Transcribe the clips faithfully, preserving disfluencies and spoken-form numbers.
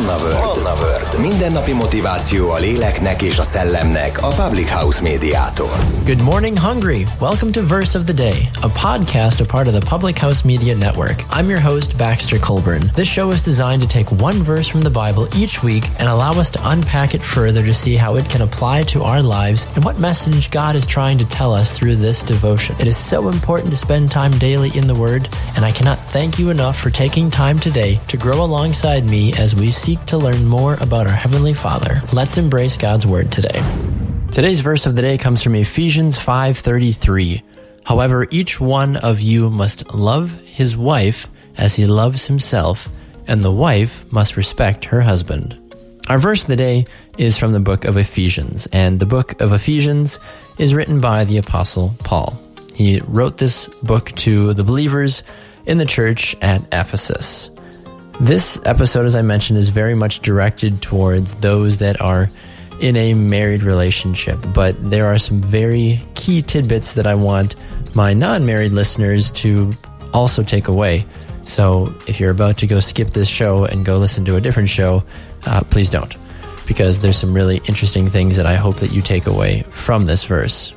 Manna World. Manna World. Mindennapi motiváció a léleknek és a szellemnek a Public House Médiától. Good morning, Hungary. Welcome to Verse of the Day, a podcast a part of the Public House Media Network. I'm your host, Baxter Colburn. This show is designed to take one verse from the Bible each week and allow us to unpack it further to see how it can apply to our lives and what message God is trying to tell us through this devotion. It is so important to spend time daily in the Word, and I cannot thank you enough for taking time today to grow alongside me as we seek to learn more about our Heavenly Father. Let's embrace God's Word today. Today's verse of the day comes from Ephesians five thirty-three. However, each one of you must love his wife as he loves himself, and the wife must respect her husband. Our verse of the day is from the book of Ephesians, and the book of Ephesians is written by the Apostle Paul. He wrote this book to the believers in the church at Ephesus. This episode, as I mentioned, is very much directed towards those that are in a married relationship, but there are some very key tidbits that I want my non-married listeners to also take away. So if you're about to go skip this show and go listen to a different show, uh, please don't, because there's some really interesting things that I hope that you take away from this verse.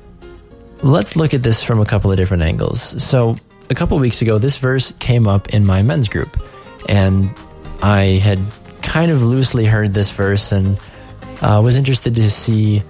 Let's look at this from a couple of different angles. So a couple of weeks ago, this verse came up in my men's group, and I had kind of loosely heard this verse and I uh, was interested to see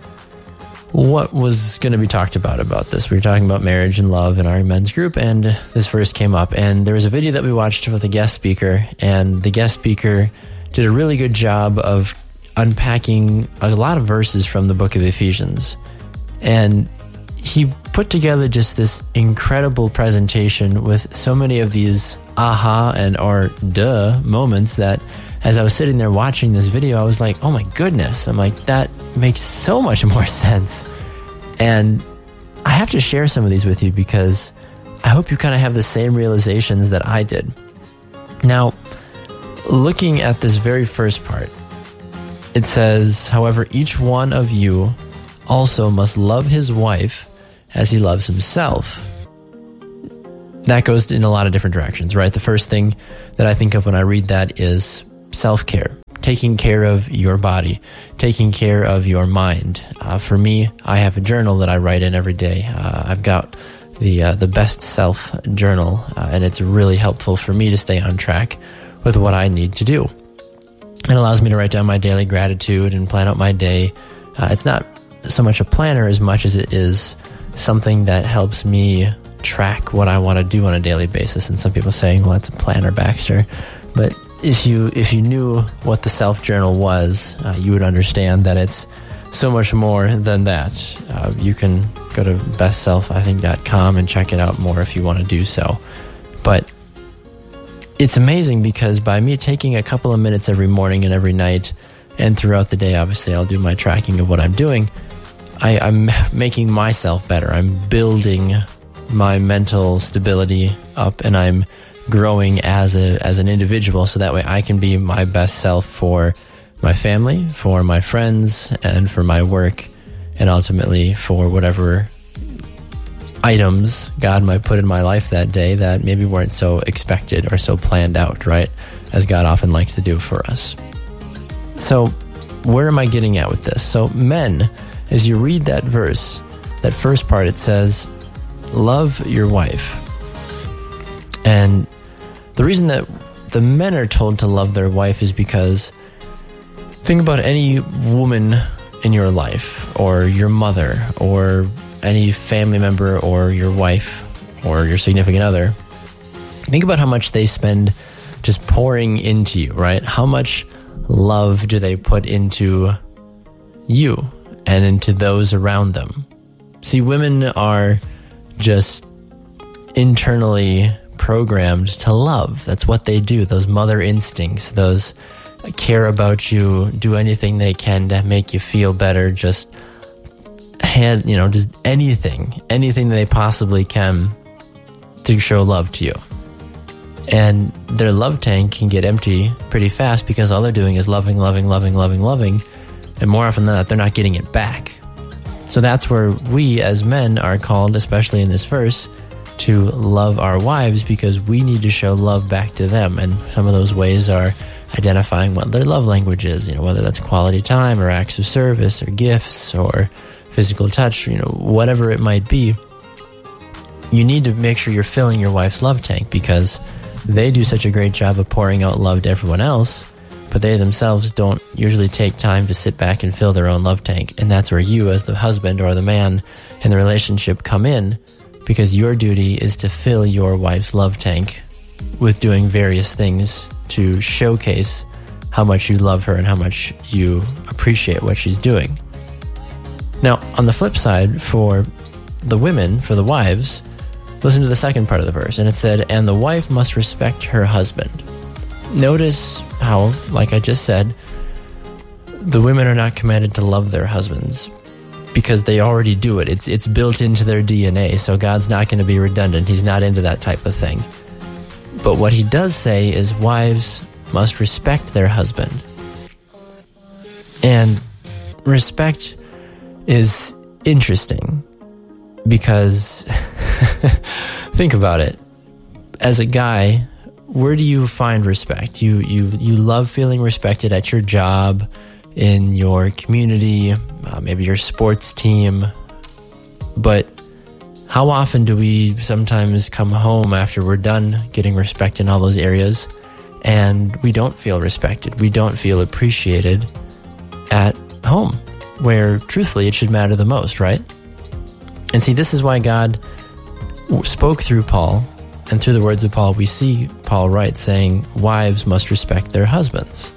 what was going to be talked about about this. We were talking about marriage and love in our men's group, and this verse came up. And there was a video that we watched with a guest speaker, and the guest speaker did a really good job of unpacking a lot of verses from the book of Ephesians. And he put together just this incredible presentation with so many of these aha and or duh moments that as I was sitting there watching this video, I was like, oh my goodness. I'm like, that makes so much more sense. And I have to share some of these with you because I hope you kind of have the same realizations that I did. Now, looking at this very first part, it says, however, each one of you also must love his wife as he loves himself. That goes in a lot of different directions, right? The first thing that I think of when I read that is self-care, taking care of your body, taking care of your mind. Uh, for me, I have a journal that I write in every day. Uh, I've got the uh, the Best Self journal, uh, and it's really helpful for me to stay on track with what I need to do. It allows me to write down my daily gratitude and plan out my day. Uh, it's not so much a planner as much as it is something that helps me track what I want to do on a daily basis. And some people saying, well, that's a planner, Baxter. But if you if you knew what the Self Journal was, uh, you would understand that it's so much more than that. Uh, you can go to best self I think dot com and check it out more if you want to do so. But it's amazing because by me taking a couple of minutes every morning and every night, and throughout the day, obviously, I'll do my tracking of what I'm doing, I, I'm making myself better. I'm building my mental stability up, and I'm growing as a as an individual, so that way I can be my best self for my family, for my friends, and for my work, and ultimately for whatever items God might put in my life that day that maybe weren't so expected or so planned out, right? As God often likes to do for us. So where am I getting at with this? So men, as you read that verse, that first part, it says, love your wife. And the reason that the men are told to love their wife is because think about any woman in your life, or your mother, or any family member, or your wife, or your significant other. Think about how much they spend just pouring into you, right? How much love do they put into you and into those around them? See, women are just internally programmed to love. That's what they do. Those mother instincts, those care about you, do anything they can to make you feel better, just hand, you know, just anything, anything they possibly can to show love to you. And their love tank can get empty pretty fast because all they're doing is loving, loving, loving, loving, loving. And more often than not, they're not getting it back. So that's where we as men are called, especially in this verse, to love our wives, because we need to show love back to them. And some of those ways are identifying what their love language is, you know, whether that's quality time or acts of service or gifts or physical touch, you know, whatever it might be. You need to make sure you're filling your wife's love tank, because they do such a great job of pouring out love to everyone else, but they themselves don't usually take time to sit back and fill their own love tank. And that's where you, as the husband or the man in the relationship, come in, because your duty is to fill your wife's love tank with doing various things to showcase how much you love her and how much you appreciate what she's doing. Now, on the flip side, for the women, for the wives, listen to the second part of the verse, and it said, "And the wife must respect her husband." Notice how, like I just said, the women are not commanded to love their husbands, because they already do it. It's it's built into their D N A, so God's not going to be redundant. He's not into that type of thing. But what he does say is wives must respect their husband. And respect is interesting, because think about it. As a guy, where do you find respect? You you you love feeling respected at your job, in your community, uh, maybe your sports team. But how often do we sometimes come home after we're done getting respect in all those areas, and we don't feel respected? We don't feel appreciated at home, where truthfully it should matter the most, right? And see, this is why God spoke through Paul, and through the words of Paul, we see Paul write saying, wives must respect their husbands.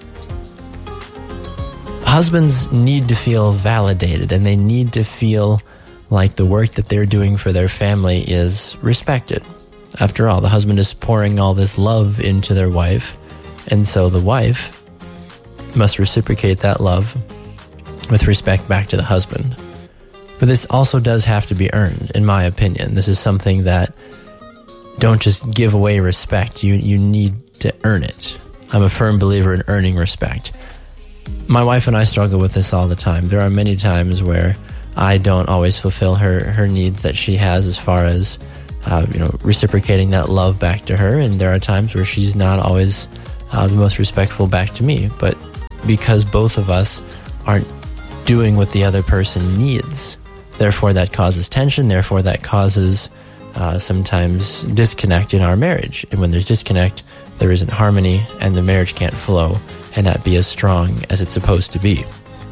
Husbands need to feel validated, and they need to feel like the work that they're doing for their family is respected. After all, the husband is pouring all this love into their wife, and so the wife must reciprocate that love with respect back to the husband. But this also does have to be earned, in my opinion. This is something that don't just give away respect. You you need to earn it. I'm a firm believer in earning respect. My wife and I struggle with this all the time. There are many times where I don't always fulfill her, her needs that she has as far as uh, you know, reciprocating that love back to her. And there are times where she's not always uh, the most respectful back to me. But because both of us aren't doing what the other person needs, therefore that causes tension, therefore that causes uh, sometimes disconnect in our marriage. And when there's disconnect, there isn't harmony, and the marriage can't flow and not be as strong as it's supposed to be.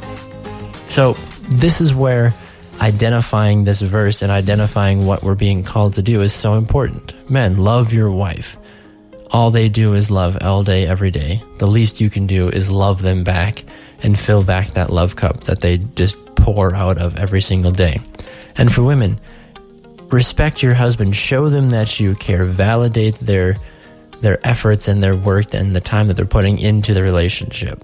So this is where identifying this verse and identifying what we're being called to do is so important. Men, love your wife. All they do is love all day, every day. The least you can do is love them back and fill back that love cup that they just pour out of every single day. And for women, respect your husband. Show them that you care. Validate their their efforts and their work and the time that they're putting into the relationship.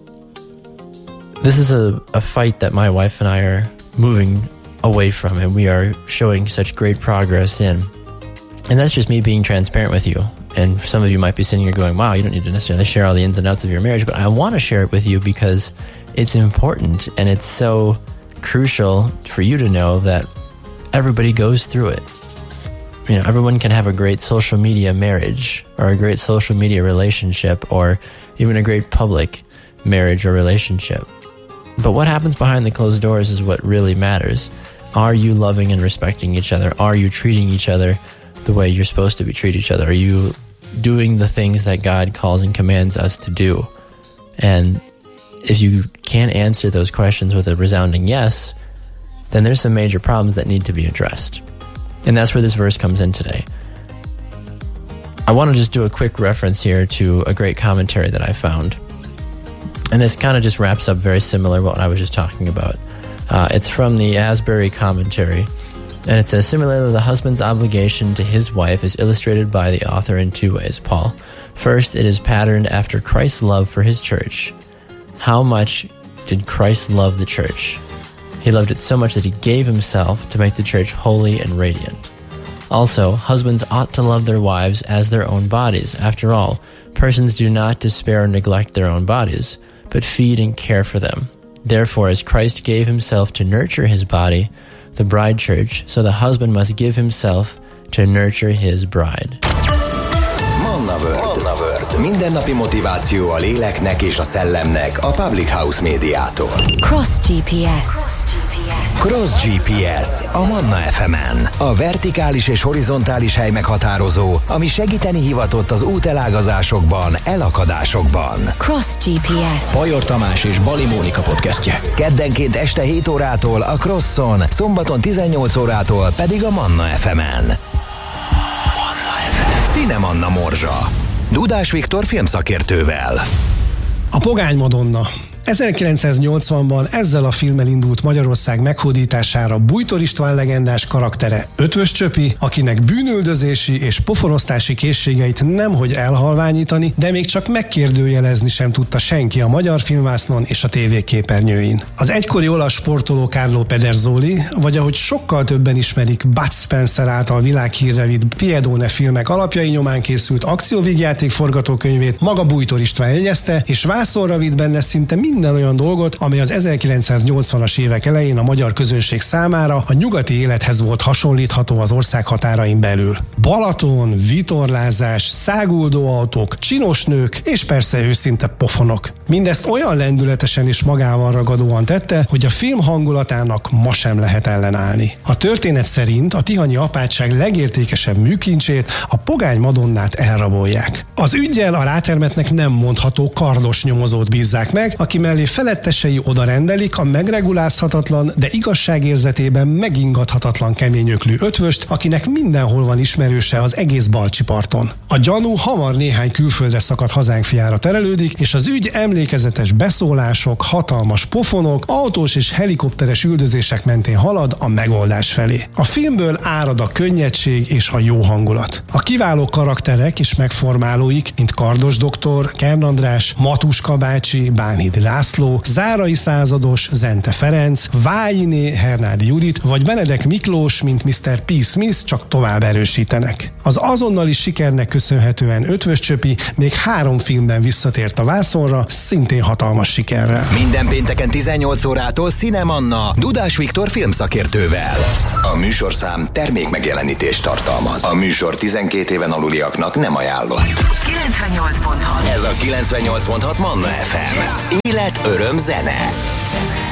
This is a, a fight that my wife and I are moving away from, and we are showing such great progress in. And that's just me being transparent with you. And some of you might be sitting here going, wow, you don't need to necessarily share all the ins and outs of your marriage, but I want to share it with you because it's important, and it's so crucial for you to know that everybody goes through it. You know, everyone can have a great social media marriage, or a great social media relationship, or even a great public marriage or relationship. But what happens behind the closed doors is what really matters. Are you loving and respecting each other? Are you treating each other the way you're supposed to be treat each other? Are you doing the things that God calls and commands us to do? And if you can't answer those questions with a resounding yes, then there's some major problems that need to be addressed. And that's where this verse comes in today. I want to just do a quick reference here to a great commentary that I found. And this kind of just wraps up very similar to what I was just talking about. Uh, it's from the Asbury Commentary. And it says, similarly, the husband's obligation to his wife is illustrated by the author in two ways, Paul. First, it is patterned after Christ's love for his church. How much did Christ love the church? He loved it so much that he gave himself to make the church holy and radiant. Also, husbands ought to love their wives as their own bodies. After all, persons do not despair or neglect their own bodies, but feed and care for them. Therefore, as Christ gave himself to nurture his body, the bride church, so the husband must give himself to nurture his bride. Manna Word. mindennapi motiváció a léleknek és a szellemnek a Public House médiától. Cross gé pé es. Cross gé pé es a Manna ef emen. A vertikális és horizontális hely meghatározó, ami segíteni hivatott az útelágazásokban, elakadásokban. Cross gé pé es. Bajor Tamás és Bali Mónika podcastje. Keddenként este hét órától a Crosson, szombaton tizennyolc órától pedig a Manna ef emen. Cinemanna morzsa. Dudás Viktor filmszakértővel. A Pogány Madonna. ezerkilencszáznyolcvanban ezzel a filmmel indult Magyarország meghódítására Bújtor István legendás karaktere Ötvös Csöpi, akinek bűnüldözési és pofonosztási készségeit nemhogy elhalványítani, de még csak megkérdőjelezni sem tudta senki a magyar filmvásznon és a tévéképernyőin. Az egykori olasz sportoló Carlo Pedersoli, vagy ahogy sokkal többen ismerik, Bud Spencer által világhírre vitt Piedone filmek alapjai nyomán készült akcióvígjáték forgatókönyvét maga Bújtor István jegyezte, és vászonra vitt benne szinte minden minden olyan dolgot, amely az ezerkilencszáznyolcvanas évek elején a magyar közönség számára a nyugati élethez volt hasonlítható az ország határain belül. Balaton, vitorlázás, száguldó autók, csinos nők és persze őszinte pofonok. Mindezt olyan lendületesen és magával ragadóan tette, hogy a film hangulatának ma sem lehet ellenállni. A történet szerint a tihanyi apátság legértékesebb műkincsét, a Pogány Madonnát elrabolják. Az üggyel a rátermetnek nem mondható kardos nyomozót bízzák meg, aki mellé felettesei odarendelik a megregulázhatatlan, de igazságérzetében megingathatatlan keményöklű ötvöst, akinek mindenhol van ismerőse az egész Balcsi-parton. A gyanú hamar néhány külföldre szakadt hazánk fiára terelődik, és az ügy emlékezetes beszólások, hatalmas pofonok, autós és helikopteres üldözések mentén halad a megoldás felé. A filmből árad a könnyedség és a jó hangulat. A kiváló karakterek és megformálóik, mint Kardos doktor, Kern András, Matuska bácsi, Bánhidi László, Zárai százados, Zente Ferenc, Vályiné, Hernádi Judit, vagy Benedek Miklós, mint miszter P. Smith csak tovább erősítenek. Az azonnali sikernek köszönhetően Ötvös Csöpi még három filmben visszatért a vászonra, szintén hatalmas sikerrel. Minden pénteken tizennyolc órától Cinemanna Dudás Viktor filmszakértővel. A műsorszám termék megjelenítést tartalmaz. A műsor tizenkét éven aluliaknak nem ajánlott. kilencvennyolc pont hat. Ez a kilencvennyolc pont hat Manna ef em. Élet, öröm, zene.